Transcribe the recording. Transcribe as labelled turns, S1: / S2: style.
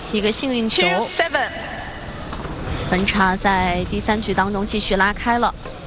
S1: 一个幸运球，
S2: 2-7。
S1: 分差在第3局当中继续拉开了。